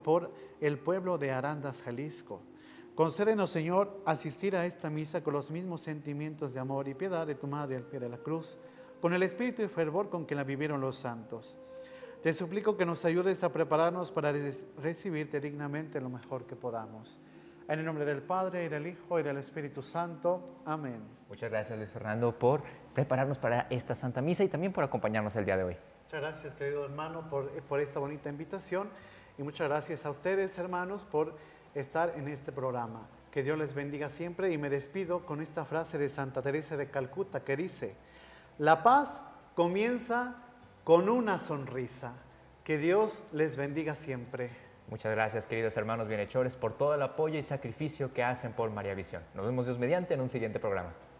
por el pueblo de Arandas, Jalisco. Concédenos, Señor, asistir a esta misa con los mismos sentimientos de amor y piedad de tu Madre al pie de la cruz, con el espíritu y fervor con que la vivieron los santos. Te suplico que nos ayudes a prepararnos para recibirte dignamente lo mejor que podamos. En el nombre del Padre, y del Hijo, y del Espíritu Santo. Amén. Muchas gracias, Luis Fernando, por prepararnos para esta Santa Misa y también por acompañarnos el día de hoy. Muchas gracias, querido hermano, por esta bonita invitación. Y muchas gracias a ustedes, hermanos, por estar en este programa. Que Dios les bendiga siempre, y me despido con esta frase de Santa Teresa de Calcuta que dice: la paz comienza con una sonrisa. Que Dios les bendiga siempre. Muchas gracias, queridos hermanos bienhechores, por todo el apoyo y sacrificio que hacen por María Visión. Nos vemos Dios mediante en un siguiente programa.